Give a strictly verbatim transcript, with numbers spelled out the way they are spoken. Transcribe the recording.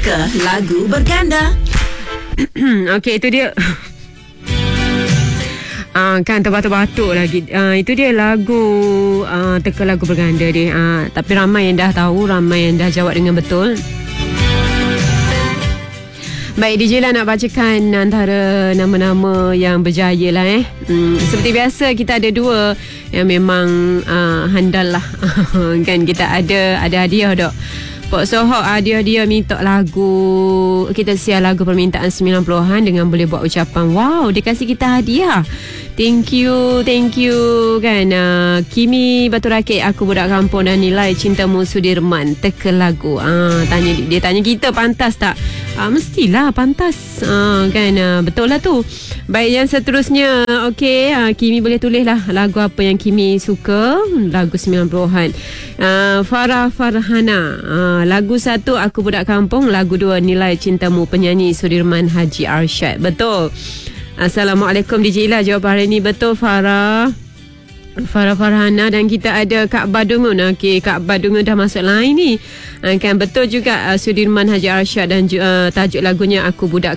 Teka lagu berganda. Okey, itu dia. Uh, kan terbatuk-batuk lagi. uh, Itu dia lagu uh, Teka lagu berganda dia. uh, Tapi ramai yang dah tahu, ramai yang dah jawab dengan betul. Baik, D J lah nak bacakan antara nama-nama yang berjaya lah eh. hmm, Seperti biasa kita ada dua yang memang uh, handal lah. Kan kita ada Ada hadiah dok. Pok Sohok dia dia minta lagu. Kita siar lagu permintaan sembilan puluhan dengan boleh buat ucapan. Wow, dia kasih kita hadiah. Thank you, thank you kan. uh, Kimi Batu Rakit, aku budak kampung dan nilai cintamu Sudirman. Teka lagu. uh, tanya Dia tanya kita pantas tak? Uh, mestilah pantas. uh, Kan uh, betul lah tu. Baik, yang seterusnya. Okey, uh, Kimi boleh tulis lah lagu apa yang Kimi suka. Lagu sembilan puluhan. uh, Farah Farhana, uh, lagu satu Aku Budak Kampung. Lagu dua Nilai Cintamu, penyanyi Sudirman Haji Arsyad. Betul. Assalamualaikum D J Ila. Jawapan hari ni betul, Farah Farah Farhana. Dan kita ada Kak Badungun. Okey, Kak Badungun dah masuk line ni. Kan betul juga, uh, Sudirman Haji Arsyad. Dan uh, tajuk lagunya Aku Budak